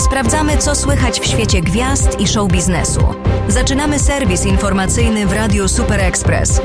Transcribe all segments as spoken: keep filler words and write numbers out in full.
Sprawdzamy, co słychać w świecie gwiazd i show biznesu. Zaczynamy serwis informacyjny w Radiu Super Express.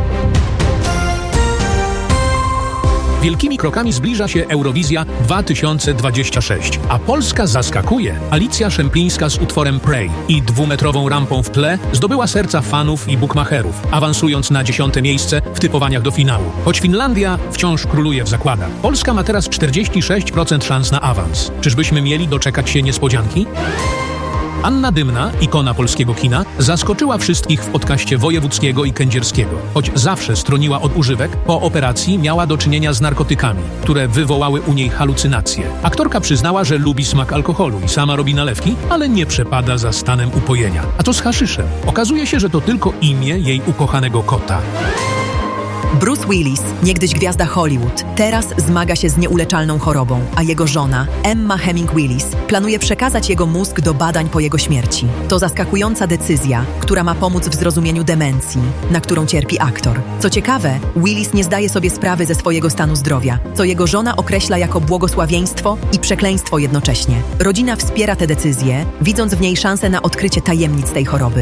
Wielkimi krokami zbliża się Eurowizja dwa tysiące dwadzieścia sześć, a Polska zaskakuje. Alicja Szemplińska z utworem Pray i dwumetrową rampą w tle zdobyła serca fanów i bookmacherów, awansując na dziesiąte miejsce w typowaniach do finału. Choć Finlandia wciąż króluje w zakładach. Polska ma teraz czterdzieści sześć procent szans na awans. Czyżbyśmy mieli doczekać się niespodzianki? Anna Dymna, ikona polskiego kina, zaskoczyła wszystkich w podcaście Wojewódzkiego i Kędzierskiego. Choć zawsze stroniła od używek, po operacji miała do czynienia z narkotykami, które wywołały u niej halucynacje. Aktorka przyznała, że lubi smak alkoholu i sama robi nalewki, ale nie przepada za stanem upojenia. A co z haszyszem? Okazuje się, że to tylko imię jej ukochanego kota. Bruce Willis, niegdyś gwiazda Hollywood, teraz zmaga się z nieuleczalną chorobą, a jego żona, Emma Heming Willis, planuje przekazać jego mózg do badań po jego śmierci. To zaskakująca decyzja, która ma pomóc w zrozumieniu demencji, na którą cierpi aktor. Co ciekawe, Willis nie zdaje sobie sprawy ze swojego stanu zdrowia, co jego żona określa jako błogosławieństwo i przekleństwo jednocześnie. Rodzina wspiera tę decyzję, widząc w niej szansę na odkrycie tajemnic tej choroby.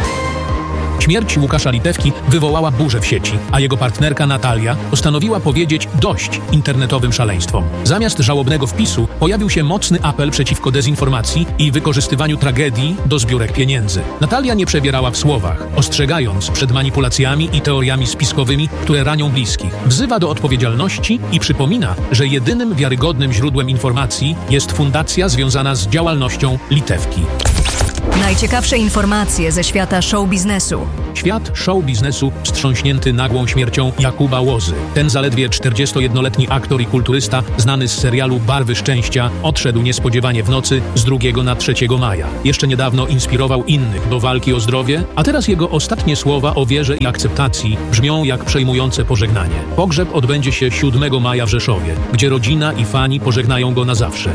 Śmierć Łukasza Litewki wywołała burzę w sieci, a jego partnerka Natalia postanowiła powiedzieć dość internetowym szaleństwom. Zamiast żałobnego wpisu pojawił się mocny apel przeciwko dezinformacji i wykorzystywaniu tragedii do zbiórek pieniędzy. Natalia nie przebierała w słowach, ostrzegając przed manipulacjami i teoriami spiskowymi, które ranią bliskich. Wzywa do odpowiedzialności i przypomina, że jedynym wiarygodnym źródłem informacji jest fundacja związana z działalnością Litewki. Najciekawsze informacje ze świata show biznesu. Świat show biznesu wstrząśnięty nagłą śmiercią Jakuba Łozy. Ten zaledwie czterdziestojednoletni aktor i kulturysta, znany z serialu Barwy Szczęścia, odszedł niespodziewanie w nocy z drugiego na trzeciego maja. Jeszcze niedawno inspirował innych do walki o zdrowie, a teraz jego ostatnie słowa o wierze i akceptacji brzmią jak przejmujące pożegnanie. Pogrzeb odbędzie się siódmego maja w Rzeszowie, gdzie rodzina i fani pożegnają go na zawsze.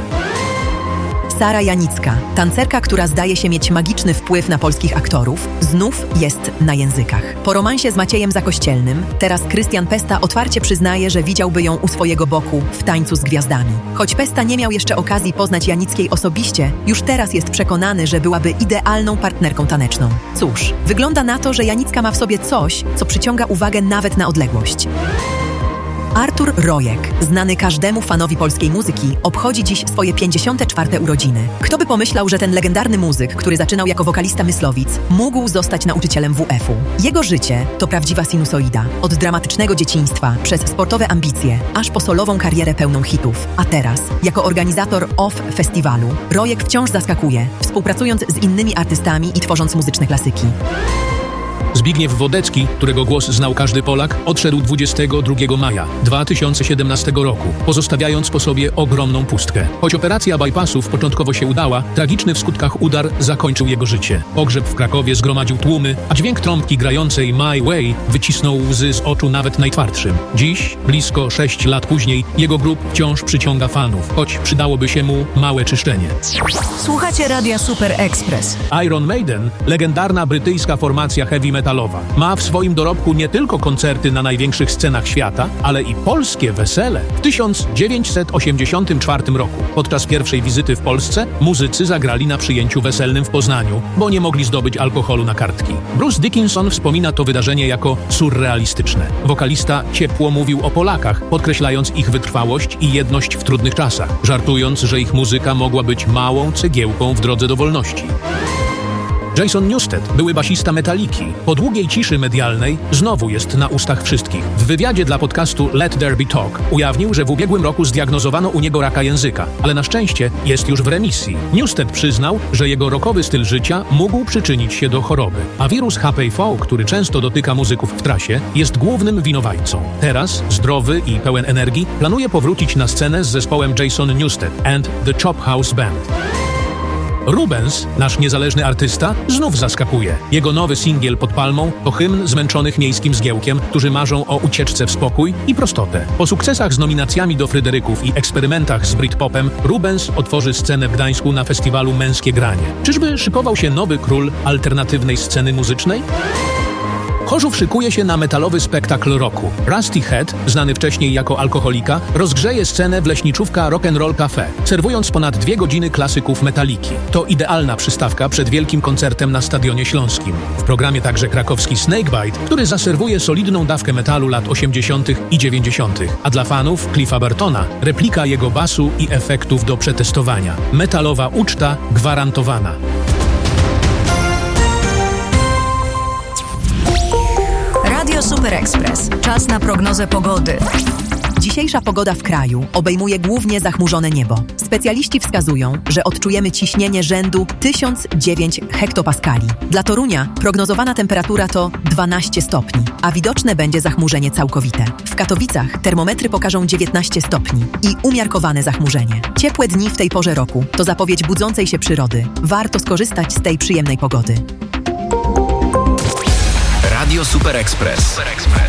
Sara Janicka, tancerka, która zdaje się mieć magiczny wpływ na polskich aktorów, znów jest na językach. Po romansie z Maciejem Zakościelnym, teraz Krystian Pesta otwarcie przyznaje, że widziałby ją u swojego boku w Tańcu z Gwiazdami. Choć Pesta nie miał jeszcze okazji poznać Janickiej osobiście, już teraz jest przekonany, że byłaby idealną partnerką taneczną. Cóż, wygląda na to, że Janicka ma w sobie coś, co przyciąga uwagę nawet na odległość. Artur Rojek, znany każdemu fanowi polskiej muzyki, obchodzi dziś swoje pięćdziesiąte czwarte urodziny. Kto by pomyślał, że ten legendarny muzyk, który zaczynał jako wokalista Myslowic, mógł zostać nauczycielem W F u. Jego życie to prawdziwa sinusoida. Od dramatycznego dzieciństwa, przez sportowe ambicje, aż po solową karierę pełną hitów. A teraz, jako organizator O F F festiwalu, Rojek wciąż zaskakuje, współpracując z innymi artystami i tworząc muzyczne klasyki. Zbigniew Wodecki, którego głos znał każdy Polak, odszedł dwudziestego drugiego maja dwa tysiące siedemnastego roku, pozostawiając po sobie ogromną pustkę. Choć operacja bypassów początkowo się udała, tragiczny w skutkach udar zakończył jego życie. Pogrzeb w Krakowie zgromadził tłumy, a dźwięk trąbki grającej My Way wycisnął łzy z oczu nawet najtwardszym. Dziś, blisko sześć lat później, jego grób wciąż przyciąga fanów, choć przydałoby się mu małe czyszczenie. Słuchacie Radia Super Express. Iron Maiden, legendarna brytyjska formacja heavy metalowa, ma w swoim dorobku nie tylko koncerty na największych scenach świata, ale i polskie wesele. W tysiąc dziewięćset osiemdziesiątym czwartym roku, podczas pierwszej wizyty w Polsce, muzycy zagrali na przyjęciu weselnym w Poznaniu, bo nie mogli zdobyć alkoholu na kartki. Bruce Dickinson wspomina to wydarzenie jako surrealistyczne. Wokalista ciepło mówił o Polakach, podkreślając ich wytrwałość i jedność w trudnych czasach, żartując, że ich muzyka mogła być małą cegiełką w drodze do wolności. Jason Newsted, były basista Metaliki, po długiej ciszy medialnej znowu jest na ustach wszystkich. W wywiadzie dla podcastu Let There Be Talk ujawnił, że w ubiegłym roku zdiagnozowano u niego raka języka, ale na szczęście jest już w remisji. Newsted przyznał, że jego rockowy styl życia mógł przyczynić się do choroby, a wirus H P V, który często dotyka muzyków w trasie, jest głównym winowajcą. Teraz, zdrowy i pełen energii, planuje powrócić na scenę z zespołem Jason Newsted and the Chop House Band. Rubens, nasz niezależny artysta, znów zaskakuje. Jego nowy singiel Pod palmą to hymn zmęczonych miejskim zgiełkiem, którzy marzą o ucieczce w spokój i prostotę. Po sukcesach z nominacjami do Fryderyków i eksperymentach z Britpopem, Rubens otworzy scenę w Gdańsku na festiwalu Męskie Granie. Czyżby szykował się nowy król alternatywnej sceny muzycznej? Chorzów szykuje się na metalowy spektakl roku. Rusty Head, znany wcześniej jako alkoholika, rozgrzeje scenę w leśniczówka Rock'n'Roll Cafe, serwując ponad dwie godziny klasyków metaliki. To idealna przystawka przed wielkim koncertem na Stadionie Śląskim. W programie także krakowski Snakebite, który zaserwuje solidną dawkę metalu lat osiemdziesiątych i dziewięćdziesiątych, a dla fanów Cliffa Burtona replika jego basu i efektów do przetestowania. Metalowa uczta gwarantowana. Radio Super Express. Czas na prognozę pogody. Dzisiejsza pogoda w kraju obejmuje głównie zachmurzone niebo. Specjaliści wskazują, że odczujemy ciśnienie rzędu tysiąc dziewięć hektopaskali. Dla Torunia prognozowana temperatura to dwanaście stopni, a widoczne będzie zachmurzenie całkowite. W Katowicach termometry pokażą dziewiętnaście stopni i umiarkowane zachmurzenie. Ciepłe dni w tej porze roku to zapowiedź budzącej się przyrody. Warto skorzystać z tej przyjemnej pogody. Radio Super Express. Super Express.